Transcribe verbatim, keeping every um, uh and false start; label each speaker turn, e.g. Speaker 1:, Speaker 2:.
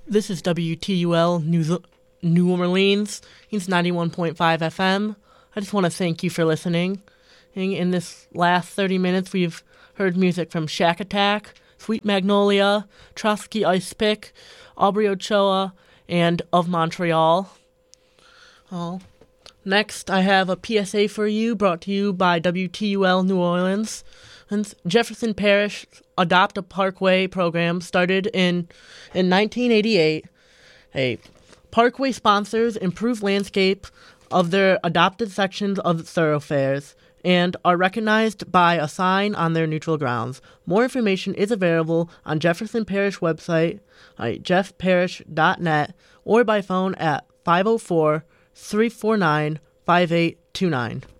Speaker 1: This is W T U L New, New Orleans. It's ninety-one point five F M. I just want to thank you for listening. In this last thirty minutes, we've heard music from Shack Attack, Sweet Magnolia, Trotsky Ice Pick, Aubrey Ochoa, and Of Montreal. Oh. Next, I have a P S A for you brought to you by W T U L New Orleans. And Jefferson Parish Adopt a Parkway program started in in nineteen eighty-eight. A parkway sponsors improve landscape of their adopted sections of thoroughfares and are recognized by a sign on their neutral grounds. More information is available on Jefferson Parish website, uh, jeff parish dot net, or by phone at five oh four, three four nine, five eight two nine.